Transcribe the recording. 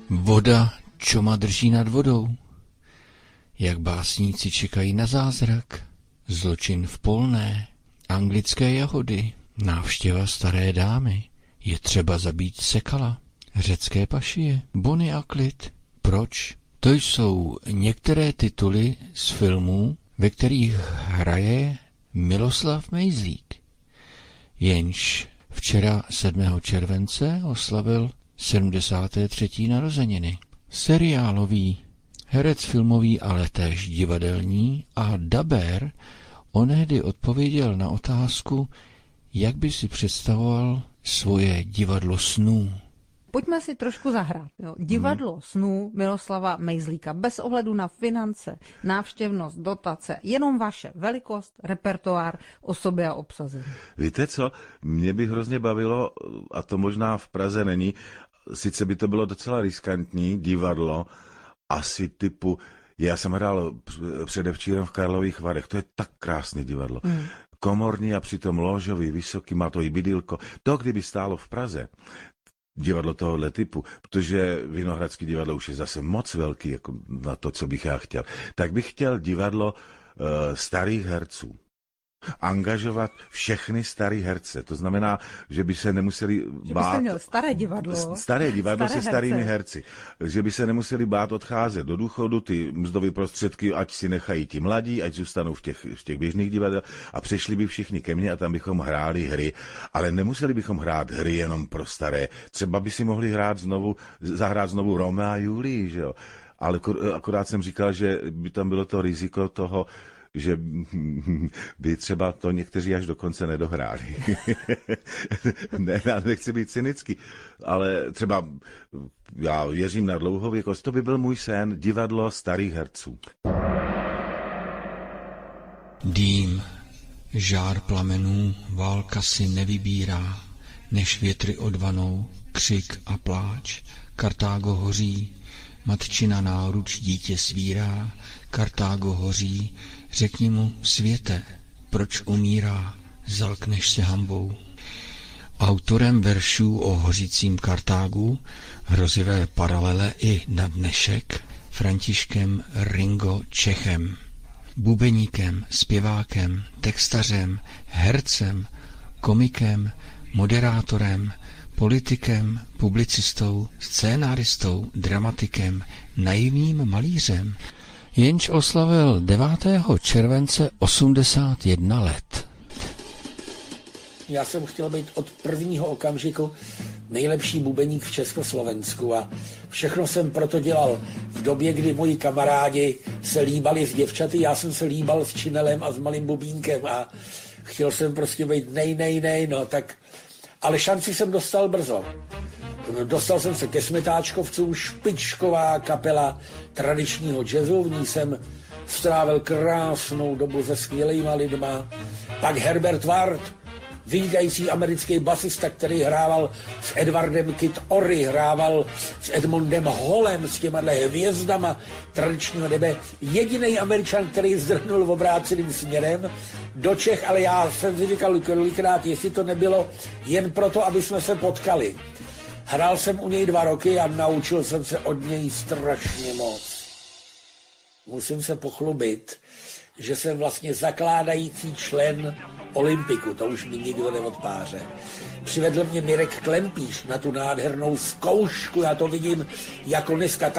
Voda čoma drží nad vodou. Jak básníci čekají na zázrak. Zločin v Polné. Anglické jahody. Návštěva staré dámy. Je třeba zabít sekala. Řecké pašie. Bonnie a Clyde. Proč? To jsou některé tituly z filmů, ve kterých hraje Miloslav Mejzlík. Jenž včera 7. července oslavil 73. narozeniny. Seriálový, herec filmový, ale též divadelní a dabér onehdy odpověděl na otázku, jak by si představoval svoje divadlo snů. Pojďme si trošku zahrát. Jo. Divadlo snů Miloslava Mejzlíka. Bez ohledu na finance, návštěvnost, dotace. Jenom vaše velikost, repertoár, osoby a obsazení. Víte co? Mě by hrozně bavilo, a to možná v Praze není, sice by to bylo docela riskantní divadlo, asi typu, já jsem hrál předevčírem v Karlových Varech, to je tak krásné divadlo. Komorní a přitom lóžový, vysoký, má to i bydýlko. To, kdyby stálo v Praze, divadlo tohohle typu, protože Vinohradský divadlo už je zase moc velký jako na to, co bych já chtěl, tak bych chtěl divadlo starých herců. Angažovat všechny starý herce. To znamená, že by se nemuseli bát... Že byste měl staré divadlo. Staré divadlo se starými herci. Že by se nemuseli bát odcházet do důchodu, ty mzdové prostředky, ať si nechají ti mladí, ať zůstanou v těch běžných divadlech a přešli by všichni ke mně a tam bychom hráli hry. Ale nemuseli bychom hrát hry jenom pro staré. Třeba by si mohli zahrát znovu Romea a Julii, že jo. Ale akorát jsem říkal, že by tam bylo to riziko toho, že by třeba to někteří až dokonce nedohráli. Ne, nechci být cynický, ale třeba já věřím na dlouhověkost, to by byl můj sen, divadlo starých herců. Dým, žár plamenů, válka si nevybírá, než větry odvanou, křik a pláč. Kartágo hoří, matčina náruč dítě svírá, Kartágo hoří, řekni mu, světe, proč umírá, zalkneš se hanbou. Autorem veršů o hořícím Kartágu, hrozivé paralele i na dnešek, Františkem Ringo Čechem. Bubeníkem, zpěvákem, textařem, hercem, komikem, moderátorem, politikem, publicistou, scénáristou, dramatikem, naivním malířem, jenž oslavil 9. července 81 let. Já jsem chtěl být od prvního okamžiku nejlepší bubeník v Československu a všechno jsem proto dělal. V době, kdy moji kamarádi se líbali s děvčaty, já jsem se líbal s činelem a s malým bubínkem a chtěl jsem prostě být no tak, ale šanci jsem dostal brzo. Dostal jsem se ke Smetáčkovcům, špičková kapela tradičního jazzu, v ní jsem strávil krásnou dobu se skvělýma lidma. Pak Herbert Ward, vynikající americký basista, který hrával s Edwardem Kid Ory, hrával s Edmondem Hallem, s těmahle hvězdama tradičního nebe. Jediný Američan, který zdrhnul v obráceným směrem do Čech, ale já jsem si říkal kolikrát, jestli to nebylo jen proto, aby jsme se potkali. Hrál jsem u něj 2 roky a naučil jsem se od něj strašně moc. Musím se pochlubit, že jsem vlastně zakládající člen Olympiku, to už mi nikdo neodpáře. Přivedl mě Mirek Klempíš na tu nádhernou zkoušku, já to vidím jako dneska.